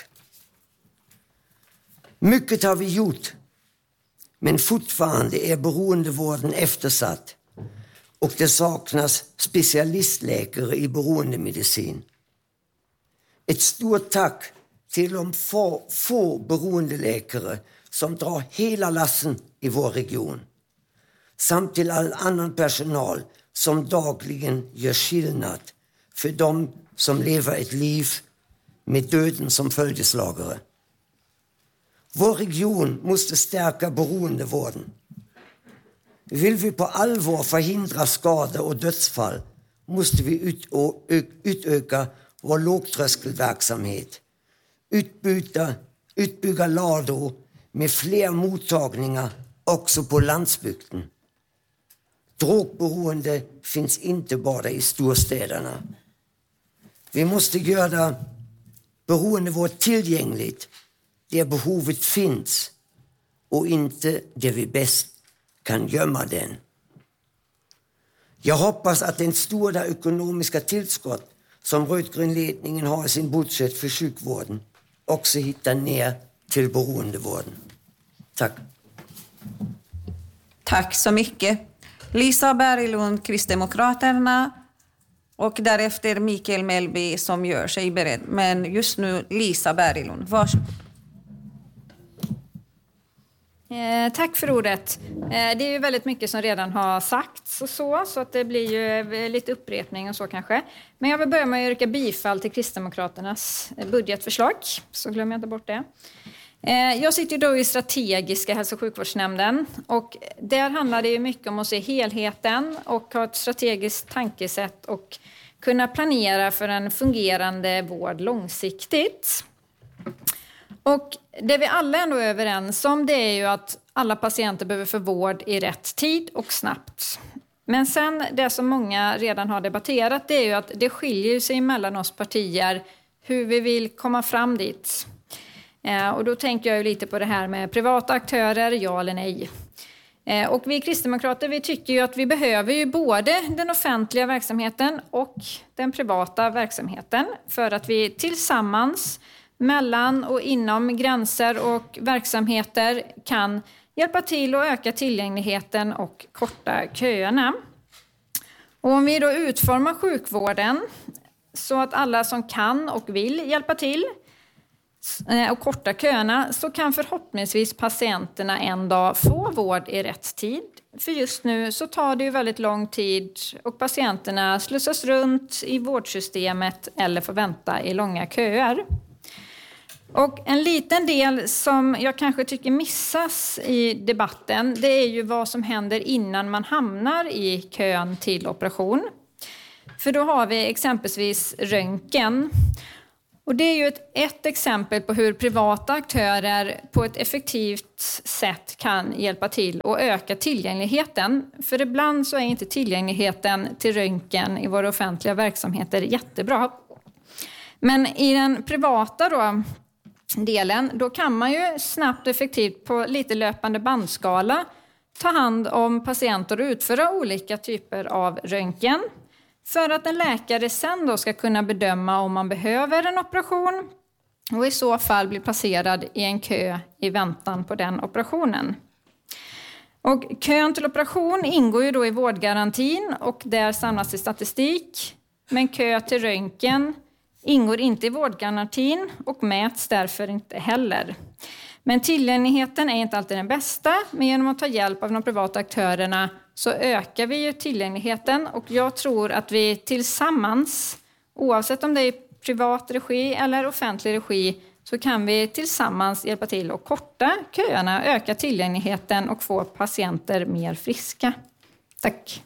Mycket har vi gjort, men fortfarande är beroendevården eftersatt och det saknas specialistläkare i beroendemedicin. Ett stort tack till de få, få beroendeläkare som drar hela lassen i vår region. Samt till all annan personal som dagligen gör skillnad för de som lever ett liv med döden som följeslagare. Vår region måste stärka beroendevården. Vill vi på allvar förhindra skador och dödsfall måste vi utöka vår lågtröskelverksamhet, utbyta, utbygga lador med fler mottagningar också på landsbygden. Drogberoende finns inte bara i storstäderna. Vi måste göra beroendevård tillgängligt där behovet finns och inte där vi bäst kan gömma den. Jag hoppas att den stora ekonomiska tillskott som rödgrönledningen har i sin budget för sjukvården också hittar ner till beroendevården. Tack. Tack så mycket. Lisa Berglund, Kristdemokraterna, och därefter Mikael Mellby som gör sig beredd. Men just nu Lisa Berglund, varsågod. Eh, tack för ordet. Eh, det är ju väldigt mycket som redan har sagts och så, så att det blir ju lite upprepning och så kanske. Men jag vill börja med att yrka bifall till Kristdemokraternas budgetförslag, så glömmer jag inte bort det. Eh, jag sitter ju då i strategiska hälso- och sjukvårdsnämnden och där handlar det ju mycket om att se helheten och ha ett strategiskt tankesätt och kunna planera för en fungerande vård långsiktigt. Och det vi alla ändå är överens om, det är ju att alla patienter behöver få vård i rätt tid och snabbt. Men sen det som många redan har debatterat, det är ju att det skiljer sig mellan oss partier hur vi vill komma fram dit. Eh, och då tänker jag ju lite på det här med privata aktörer, ja eller nej. Eh, och vi kristdemokrater, vi tycker ju att vi behöver ju både den offentliga verksamheten och den privata verksamheten för att vi tillsammans mellan och inom gränser och verksamheter kan hjälpa till att öka tillgängligheten och korta köerna. Och om vi då utformar sjukvården så att alla som kan och vill hjälpa till och korta köerna, så kan förhoppningsvis patienterna en dag få vård i rätt tid. För just nu så tar det ju väldigt lång tid och patienterna slussas runt i vårdsystemet eller får vänta i långa köer. Och en liten del som jag kanske tycker missas i debatten, det är ju vad som händer innan man hamnar i kön till operation. För då har vi exempelvis röntgen. Och det är ju ett, ett exempel på hur privata aktörer på ett effektivt sätt kan hjälpa till och öka tillgängligheten. För ibland så är inte tillgängligheten till röntgen i våra offentliga verksamheter jättebra. Men i den privata då, delen, då kan man ju snabbt och effektivt på lite löpande bandskala ta hand om patienter och utföra olika typer av röntgen. För att en läkare sen då ska kunna bedöma om man behöver en operation och i så fall bli placerad i en kö i väntan på den operationen. Och kön till operation ingår ju då i vårdgarantin och där samlas det statistik. Men kö till röntgen ingår inte i vårdgarantin och mäts därför inte heller. Men tillgängligheten är inte alltid den bästa, men genom att ta hjälp av de privata aktörerna så ökar vi ju tillgängligheten, och jag tror att vi tillsammans, oavsett om det är privat regi eller offentlig regi, så kan vi tillsammans hjälpa till att korta köerna, öka tillgängligheten och få patienter mer friska. Tack.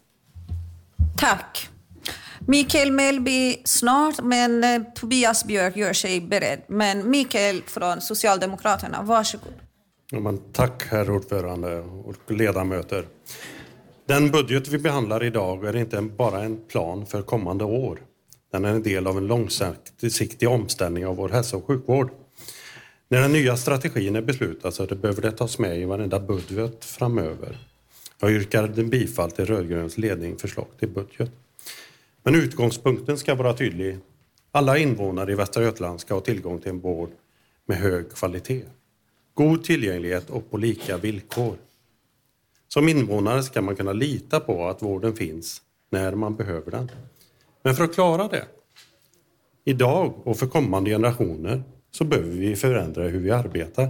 Tack. Mikael Mellby snart, men eh, Tobias Björk gör sig beredd. Men Mikael från Socialdemokraterna, varsågod. Ja, men tack herr ordförande och ledamöter. Den budget vi behandlar idag är inte bara en plan för kommande år. Den är en del av en långsiktig omställning av vår hälso- och sjukvård. När den nya strategin är beslutad så det behöver det tas med i varenda budget framöver. Jag yrkar bifall till rödgröns ledning förslag till budget. Men utgångspunkten ska vara tydlig. Alla invånare i Västra Götaland ska ha tillgång till en vård med hög kvalitet. God tillgänglighet och på lika villkor. Som invånare ska man kunna lita på att vården finns när man behöver den. Men för att klara det, idag och för kommande generationer, så behöver vi förändra hur vi arbetar.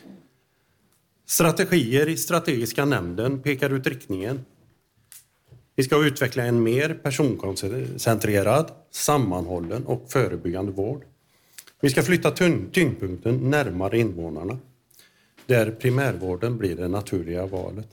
Strategier i strategiska nämnden pekar ut riktningen. Vi ska utveckla en mer personkoncentrerad, sammanhållen och förebyggande vård. Vi ska flytta tyngdpunkten närmare invånarna, där primärvården blir det naturliga valet.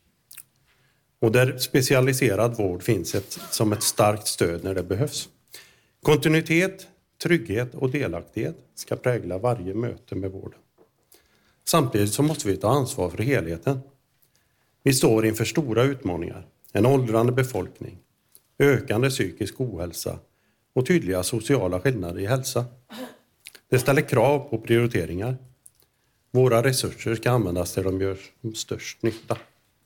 Och där specialiserad vård finns ett, som ett starkt stöd när det behövs. Kontinuitet, trygghet och delaktighet ska prägla varje möte med vården. Samtidigt så måste vi ta ansvar för helheten. Vi står inför stora utmaningar. En åldrande befolkning, ökande psykisk ohälsa och tydliga sociala skillnader i hälsa. Det ställer krav på prioriteringar. Våra resurser ska användas där de gör störst nytta.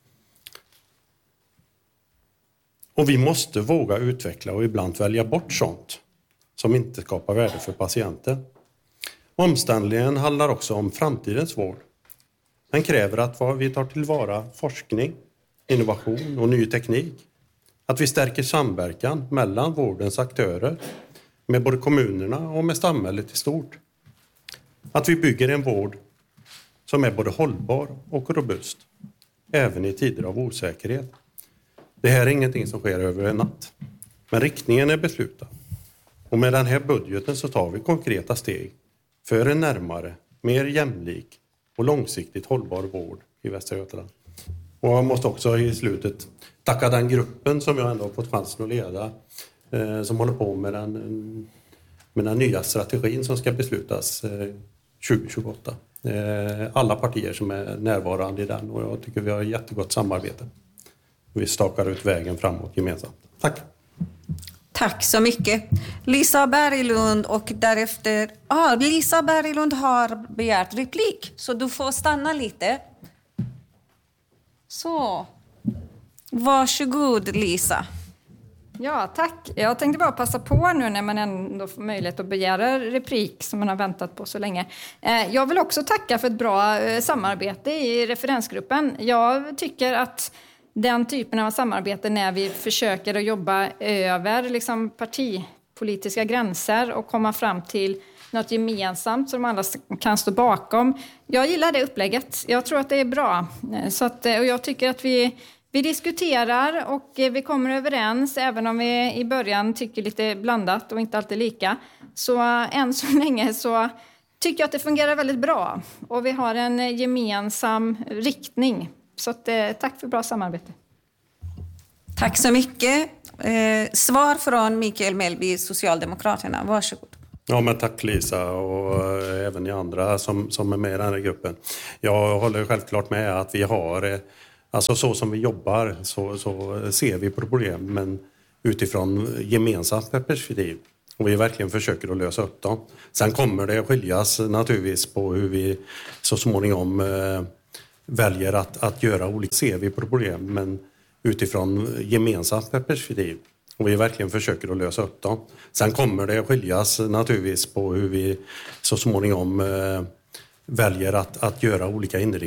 Och vi måste våga utveckla och ibland välja bort sånt som inte skapar värde för patienten. Omställningen handlar också om framtidens vård. Den kräver att vi tar tillvara forskning, innovation och ny teknik. Att vi stärker samverkan mellan vårdens aktörer, med både kommunerna och med samhället i stort. Att vi bygger en vård som är både hållbar och robust, även i tider av osäkerhet. Det här är ingenting som sker över en natt, men riktningen är beslutad. Och med den här budgeten så tar vi konkreta steg för en närmare, mer jämlik och långsiktigt hållbar vård i Västra Götaland. Och jag måste också i slutet tacka den gruppen som jag ändå har fått chansen att leda, eh, som håller på med den, med den nya strategin som ska beslutas eh, tjugo tjugoåtta. Eh, alla partier som är närvarande i den, och jag tycker vi har ett jättegott samarbete. Vi stakar ut vägen framåt gemensamt. Tack! Tack så mycket. Lisa Berglund och därefter... Ah, Lisa Berglund har begärt replik, så du får stanna lite. Så. Varsågod, Lisa. Ja, tack. Jag tänkte bara passa på nu när man ändå får möjlighet att begära replik som man har väntat på så länge. Jag vill också tacka för ett bra samarbete i referensgruppen. Jag tycker att den typen av samarbete när vi försöker att jobba över liksom partipolitiska gränser och komma fram till något gemensamt som alla kan stå bakom. Jag gillar det upplägget. Jag tror att det är bra. Så att, och jag tycker att vi, vi diskuterar och vi kommer överens även om vi i början tycker lite blandat och inte alltid lika. Så än så länge så tycker jag att det fungerar väldigt bra. Och vi har en gemensam riktning. Så att, tack för bra samarbete. Tack så mycket. Eh, svar från Mikael Mellby, Socialdemokraterna. Varsågod. Ja, men tack Lisa och även ni andra som, som är med i den här gruppen. Jag håller självklart med att vi har, alltså så som vi jobbar så, så ser vi problem, men utifrån gemensamt perspektiv. Och vi verkligen försöker att lösa upp dem. Sen kommer det skiljas naturligtvis på hur vi så småningom eh, väljer att, att göra olika. Ser vi problem, men utifrån gemensamt perspektiv. Och vi verkligen försöker att lösa upp dem. Sen kommer det skiljas naturligtvis på hur vi så småningom eh, väljer att, att göra olika inriktningar.